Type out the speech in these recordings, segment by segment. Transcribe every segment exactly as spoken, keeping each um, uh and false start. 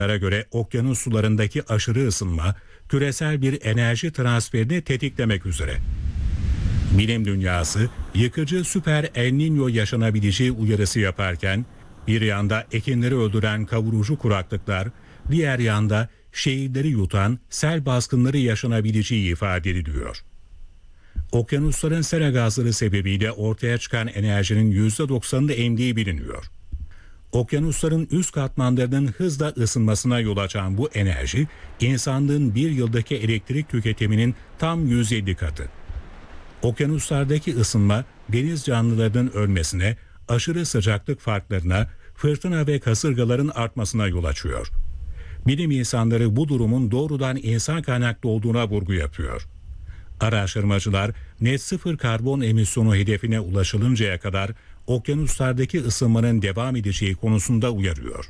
göre okyanus sularındaki aşırı ısınma küresel bir enerji transferini tetiklemek üzere. Bilim dünyası yıkıcı süper El Niño yaşanabileceği uyarısı yaparken bir yanda ekinleri öldüren kavurucu kuraklıklar, diğer yanda şehirleri yutan sel baskınları yaşanabileceği ifade ediliyor. Okyanusların sera gazları sebebiyle ortaya çıkan enerjinin yüzde doksanını emdiği biliniyor. Okyanusların üst katmanlarının hızla ısınmasına yol açan bu enerji, insanlığın bir yıldaki elektrik tüketiminin tam yüz elli katı. Okyanuslardaki ısınma, deniz canlılarının ölmesine, aşırı sıcaklık farklarına, fırtına ve kasırgaların artmasına yol açıyor. Bilim insanları bu durumun doğrudan insan kaynaklı olduğuna vurgu yapıyor. Araştırmacılar net sıfır karbon emisyonu hedefine ulaşılıncaya kadar okyanuslardaki ısınmanın devam edeceği konusunda uyarıyor.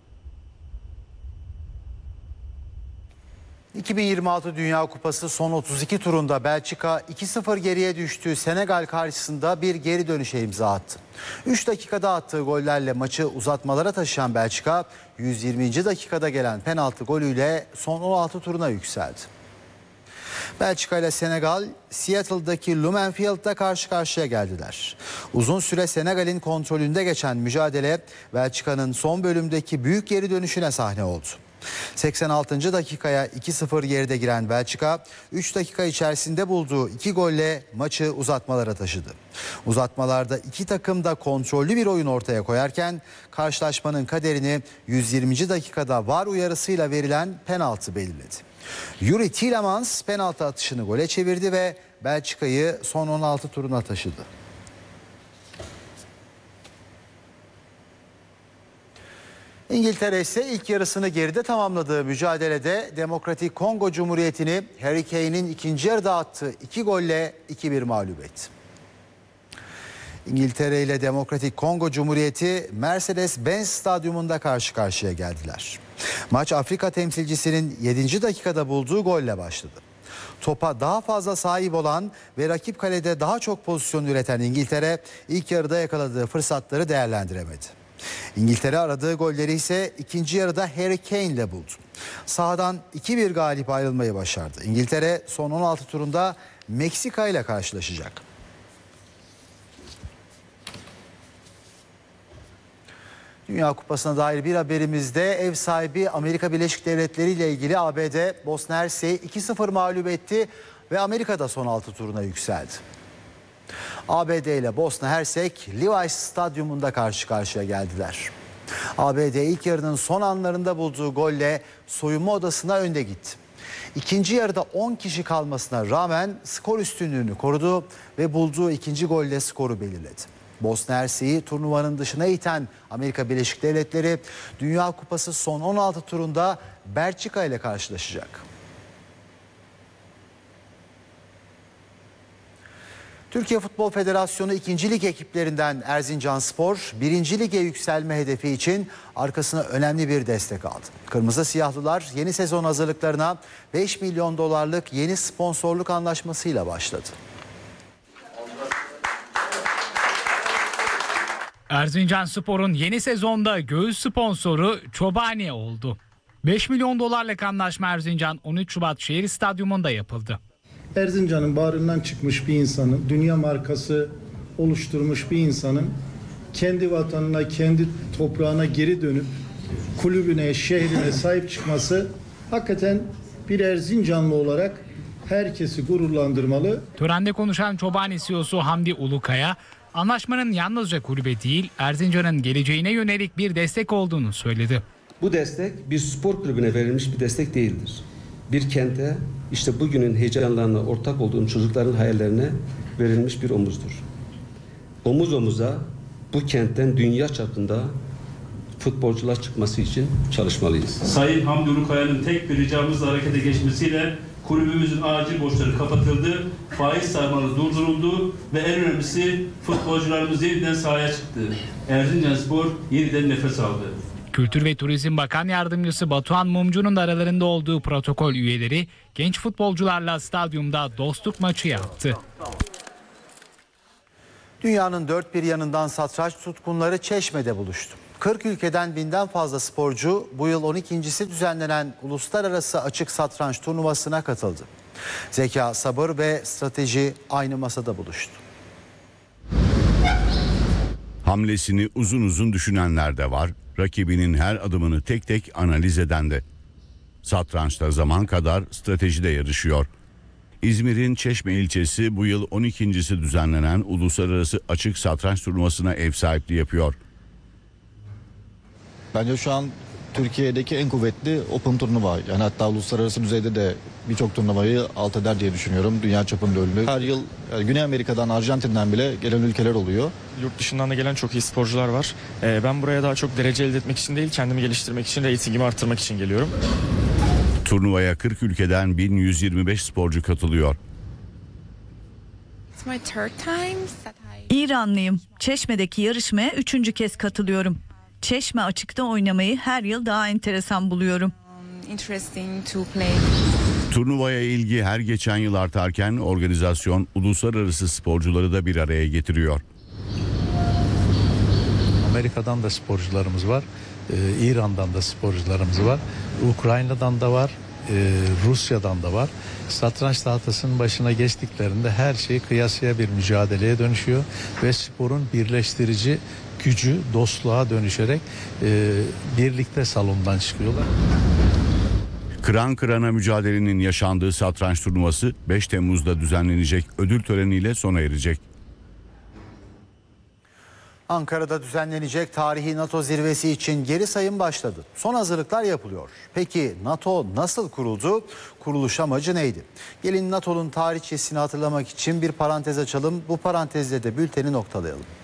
iki bin yirmi altı Dünya Kupası son otuz iki turunda Belçika iki sıfır geriye düştüğü Senegal karşısında bir geri dönüşe imza attı. üç dakikada attığı gollerle maçı uzatmalara taşıyan Belçika yüz yirminci dakikada gelen penaltı golüyle son on altı turuna yükseldi. Belçika ile Senegal, Seattle'daki Lumen Field'da karşı karşıya geldiler. Uzun süre Senegal'in kontrolünde geçen mücadele Belçika'nın son bölümdeki büyük geri dönüşüne sahne oldu. seksen altıncı dakikaya iki sıfır geride giren Belçika, üç dakika içerisinde bulduğu iki golle maçı uzatmalara taşıdı. Uzatmalarda iki takım da kontrollü bir oyun ortaya koyarken karşılaşmanın kaderini yüz yirminci dakikada VAR uyarısıyla verilen penaltı belirledi. Yuri Tielemans penaltı atışını gole çevirdi ve Belçika'yı son on altı turuna taşıdı. İngiltere ise ilk yarısını geride tamamladığı mücadelede Demokratik Kongo Cumhuriyeti'ni Harry Kane'in ikinci yarıda attığı iki golle iki bir mağlup etti. İngiltere ile Demokratik Kongo Cumhuriyeti Mercedes-Benz Stadyumunda karşı karşıya geldiler. Maç Afrika temsilcisinin yedinci dakikada bulduğu golle başladı. Topa daha fazla sahip olan ve rakip kalede daha çok pozisyon üreten İngiltere ilk yarıda yakaladığı fırsatları değerlendiremedi. İngiltere aradığı golleri ise ikinci yarıda Harry Kane ile buldu. Sahadan iki bir galip ayrılmayı başardı. İngiltere son on altı turunda Meksika ile karşılaşacak. Dünya Kupası'na dair bir haberimizde ev sahibi Amerika Birleşik Devletleri ile ilgili A B D Bosna Hersek'i iki sıfır mağlup etti ve Amerika'da son altı turuna yükseldi. A B D ile Bosna Hersek Levi's Stadyumunda karşı karşıya geldiler. A B D ilk yarının son anlarında bulduğu golle soyunma odasına önde gitti. İkinci yarıda on kişi kalmasına rağmen skor üstünlüğünü korudu ve bulduğu ikinci golle skoru belirledi. Bosna Hersek'i turnuvanın dışına iten Amerika Birleşik Devletleri Dünya Kupası son on altı turunda Belçika ile karşılaşacak. Türkiye Futbol Federasyonu ikinci lig ekiplerinden Erzincanspor birinci lige yükselme hedefi için arkasına önemli bir destek aldı. Kırmızı Siyahlılar yeni sezon hazırlıklarına beş milyon dolarlık yeni sponsorluk anlaşmasıyla başladı. Erzincanspor'un yeni sezonda göğüs sponsoru Çobani oldu. beş milyon dolarlık anlaşma Erzincan on üç Şubat Şehir Stadyumunda yapıldı. Erzincan'ın bağrından çıkmış bir insanın, dünya markası oluşturmuş bir insanın kendi vatanına, kendi toprağına geri dönüp kulübüne, şehrine sahip çıkması hakikaten bir Erzincanlı olarak herkesi gururlandırmalı. Törende konuşan Çobani C E O'su Hamdi Ulukaya, anlaşmanın yalnızca kulübe değil, Erzincan'ın geleceğine yönelik bir destek olduğunu söyledi. Bu destek bir spor kulübüne verilmiş bir destek değildir. Bir kente, işte bugünün heyecanlarına ortak olduğum çocukların hayallerine verilmiş bir omuzdur. Omuz omuza bu kentten dünya çapında futbolcular çıkması için çalışmalıyız. Sayın Hamdi Ulukaya'nın tek bir ricamızla harekete geçmesiyle kulübümüzün acil borçları kapatıldı, faiz sarmalı durduruldu ve en önemlisi futbolcularımız yeniden sahaya çıktı. Erzincanspor yeniden nefes aldı. Kültür ve Turizm Bakan Yardımcısı Batuhan Mumcu'nun da aralarında olduğu protokol üyeleri genç futbolcularla stadyumda dostluk maçı yaptı. Dünyanın dört bir yanından satranç tutkunları Çeşme'de buluştu. kırk ülkeden binden fazla sporcu bu yıl on ikincisi düzenlenen Uluslararası Açık Satranç Turnuvası'na katıldı. Zeka, sabır ve strateji aynı masada buluştu. Hamlesini uzun uzun düşünenler de var, rakibinin her adımını tek tek analiz eden de. Satrançta zaman kadar stratejide yarışıyor. İzmir'in Çeşme ilçesi bu yıl on ikincisi düzenlenen Uluslararası Açık Satranç Turnuvası'na ev sahipliği yapıyor. Bence şu an Türkiye'deki en kuvvetli Open turnuva. Yani hatta uluslararası düzeyde de birçok turnuvayı alt eder diye düşünüyorum. Dünya çapında ünlü. Her yıl yani Güney Amerika'dan, Arjantin'den bile gelen ülkeler oluyor. Yurt dışından da gelen çok iyi sporcular var. Ee, ben buraya daha çok derece elde etmek için değil, kendimi geliştirmek için, ratingimi arttırmak için geliyorum. Turnuvaya kırk ülkeden bin yüz yirmi beş sporcu katılıyor. İranlıyım. Çeşme'deki yarışmaya üçüncü kez katılıyorum. Çeşme açıkta oynamayı her yıl daha enteresan buluyorum. Turnuvaya ilgi her geçen yıl artarken organizasyon uluslararası sporcuları da bir araya getiriyor. Amerika'dan da sporcularımız var, ee, İran'dan da sporcularımız var, Ukrayna'dan da var, e, Rusya'dan da var. Satranç tahtasının başına geçtiklerinde her şey kıyasıya bir mücadeleye dönüşüyor ve sporun birleştirici gücü dostluğa dönüşerek e, birlikte salondan çıkıyorlar. Kıran kırana mücadelenin yaşandığı satranç turnuvası beş Temmuz'da düzenlenecek ödül töreniyle sona erecek. Ankara'da düzenlenecek tarihi NATO zirvesi için geri sayım başladı. Son hazırlıklar yapılıyor. Peki NATO nasıl kuruldu? Kuruluş amacı neydi? Gelin NATO'nun tarihçesini hatırlamak için bir parantez açalım. Bu parantezle de bülteni noktalayalım.